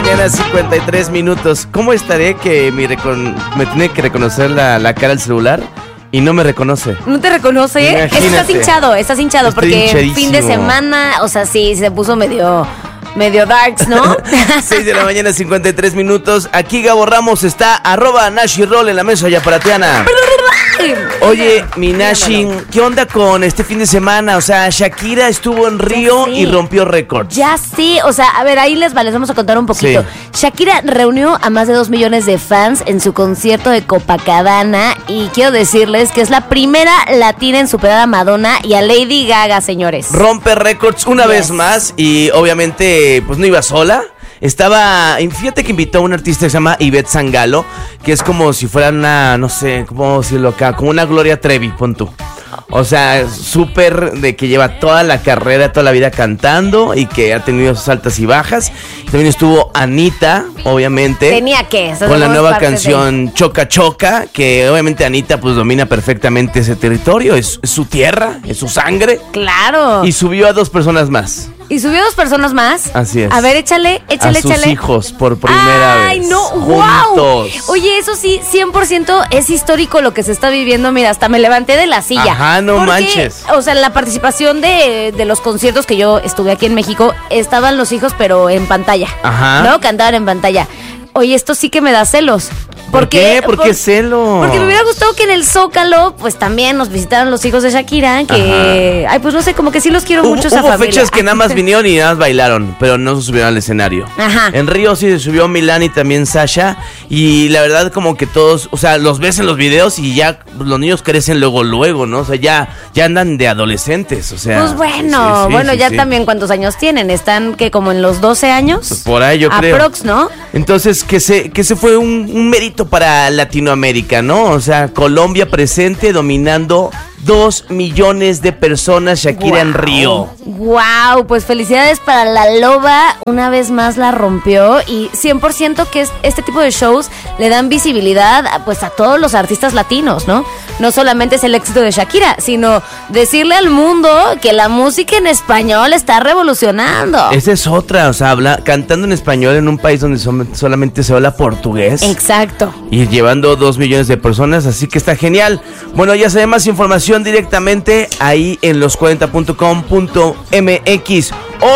mañana, 53 minutos. ¿Cómo estaré que me tiene que reconocer la cara del celular y no me reconoce? ¿No te reconoce? Imagínate. Estás hinchado Estoy porque hinchadísimo. fin de semana, o sea, sí, se puso medio darks, ¿no? 6 de la mañana, 53 minutos. Aquí Gabo Ramos está, @NashiRoll en la mesa yaparatiana. Oye, mi Nashi, ¿qué onda con este fin de semana? O sea, Shakira estuvo en Río y rompió récords. Ya sí, o sea, a ver, ahí les vamos a contar un poquito. Sí. Shakira reunió a más de 2 millones de fans en su concierto de Copacabana y quiero decirles que es la primera latina en superar a Madonna y a Lady Gaga, señores. Rompe récords una vez más y obviamente pues no iba sola. Fíjate que invitó a un artista que se llama Ivette Sangalo, que es como si fuera una, no sé, ¿cómo decirlo acá? Como una Gloria Trevi, pon tú. O sea, súper de que lleva toda la carrera, toda la vida cantando y que ha tenido sus altas y bajas. También estuvo Anita, obviamente. Tenía que. Con la nueva canción Choca Choca, que obviamente Anita pues domina perfectamente ese territorio, es su tierra, es su sangre. Claro. Y subió a 2 personas más. ¿Y subió 2 personas más? Así es. A ver, échale. A sus hijos por primera vez. ¡Ay, no! Juntos. ¡Wow! Oye, eso sí, 100% es histórico lo que se está viviendo. Mira, hasta me levanté de la silla. Ajá, no manches. O sea, la participación de los conciertos que yo estuve aquí en México, estaban los hijos, pero en pantalla. Ajá. ¿No? Cantaban en pantalla. Oye, esto sí que me da celos. ¿Por qué? ¿Por qué celos? Porque me hubiera gustado que en el Zócalo, pues también nos visitaran los hijos de Shakira, que, ay, pues no sé, como que sí los quiero mucho esa familia. Hubo fechas que nada más vinieron y nada más bailaron, pero no se subieron al escenario. Ajá. En Río sí se subió Milán y también Sasha, y la verdad como que todos, o sea, los ves en los videos y ya los niños crecen luego, ¿no? O sea, ya andan de adolescentes, o sea. Pues bueno, ya también cuántos años tienen, están que como en los 12 años. Pues por ahí yo creo. Aprox, ¿no? Entonces, que se fue un mérito para Latinoamérica, ¿no? O sea, Colombia presente dominando 2 millones de personas, Shakira en Río. Wow, pues felicidades para la Loba, una vez más la rompió y 100% que este tipo de shows le dan visibilidad pues a todos los artistas latinos, ¿no? No solamente es el éxito de Shakira, sino decirle al mundo que la música en español está revolucionando. Esa es otra, o sea, cantando en español en un país donde solamente se habla portugués. Exacto. Y llevando 2 millones de personas, así que está genial. Bueno, ya sabe más información directamente ahí en los40.com.mx.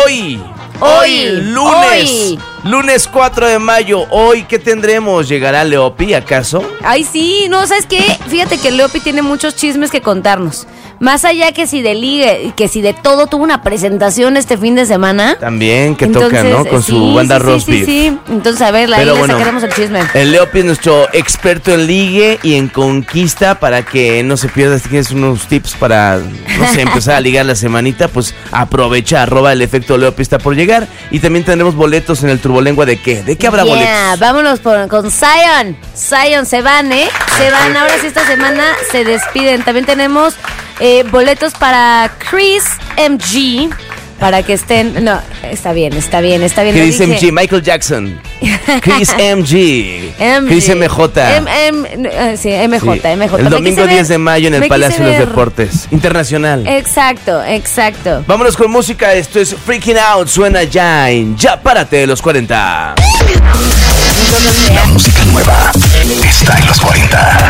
Lunes 4 de mayo. Hoy, ¿qué tendremos? ¿Llegará Leopi, acaso? Ay, sí, no, ¿sabes qué? Fíjate que Leopi tiene muchos chismes que contarnos. Más allá que si de ligue, que si de todo tuvo una presentación este fin de semana. También, que toca, ¿no? Con su banda Roast Beef. Sí. Entonces, a ver, ahí le sacaremos el chisme. El Leopi es nuestro experto en ligue y en conquista, para que no se pierda. Si tienes unos tips para, no sé, empezar a ligar la semanita, pues aprovecha, @el efecto Leopi está por llegar. Y también tendremos boletos en el Turbolengua. ¿De qué? ¿De qué habrá boletos? Vámonos con Zion. Zion se van, ¿eh? Se van, ahora sí esta semana se despiden. También tenemos boletos para Chris MG, para que estén. No, está bien. Chris MG, Michael Jackson. Chris MG. Chris MJ. Sí, MJ. El domingo 10 de mayo en el Palacio de los Deportes Internacional. Exacto. Vámonos con música. Esto es Freaking Out. Suena ya en Ya Párate de los 40. La música nueva está en los 40.